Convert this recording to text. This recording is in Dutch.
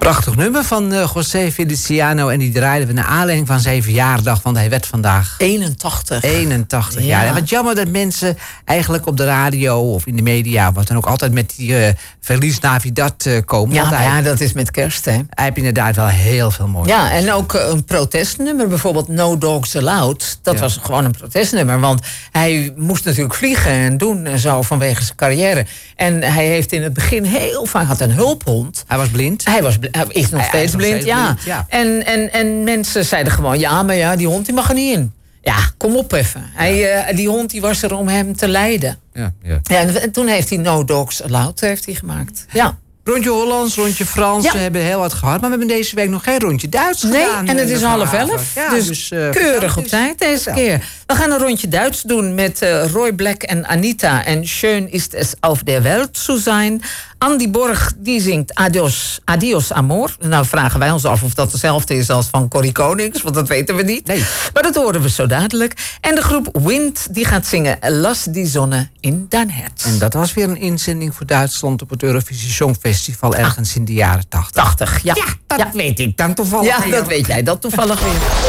Prachtig nummer van José Feliciano. En die draaiden we naar aanleiding van zijn verjaardag. Want hij werd vandaag 81. 81 jaar. En wat jammer dat mensen eigenlijk op de radio of in de media... wat dan ook altijd met die Feliz Navidad komen. Ja, dat is met kerst, hè. Hij heeft inderdaad wel heel veel mooie. Ja, en ook een protestnummer. Bijvoorbeeld No Dogs Allowed. Dat was gewoon een protestnummer. Want hij moest natuurlijk vliegen en doen en zo vanwege zijn carrière. En hij heeft in het begin heel vaak had een hulphond. Hij was blind. Hij is nog steeds blind, ja. En mensen zeiden gewoon, maar die hond die mag er niet in. Ja, kom op even. Die hond die was er om hem te leiden. Ja. En toen heeft hij No Dogs Allowed gemaakt. Ja. Rondje Hollands, rondje Frans, we hebben heel wat gehad. Maar we hebben deze week nog geen rondje Duits gedaan. Nee, en het is 10:30. Ja, dus keurig op tijd deze keer. We gaan een rondje Duits doen met Roy Black en Anita. En schön ist es auf der Welt zu sein. Andy Borg, die zingt Adios Amor. Nou vragen wij ons af of dat hetzelfde is als van Corrie Konings. Want dat weten we niet. Nee. Maar dat horen we zo dadelijk. En de groep Wind, die gaat zingen Lass die Sonne in dein Herz. En dat was weer een inzending voor Duitsland op het Eurovisie Songfestival ergens in de jaren 80. 80, ja. Ja, dat weet ik dan toevallig. Ja, dat weet jij dat toevallig weer.